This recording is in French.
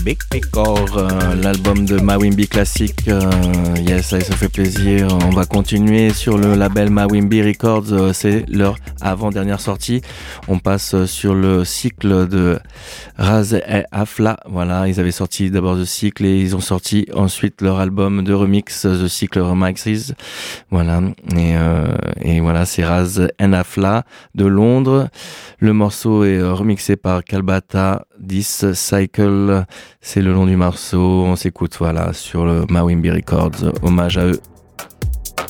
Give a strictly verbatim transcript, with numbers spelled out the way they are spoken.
Big Picor, euh, l'album de Mawimbi classique. Euh, yes, ça, ça fait plaisir. On va continuer sur le label Mawimbi Records. Euh, c'est leur avant-dernière sortie. On passe sur le cycle de Raz et Afla. Voilà, ils avaient sorti d'abord The Cycle et ils ont sorti ensuite leur album de remix, The Cycle Remixes. Voilà, et, euh, et voilà, c'est Raz and Afla de Londres. Le morceau est remixé par Kalbata dix Cycle. C'est le nom du morceau. On s'écoute, voilà, sur le Mawimbi Records. Hommage à eux.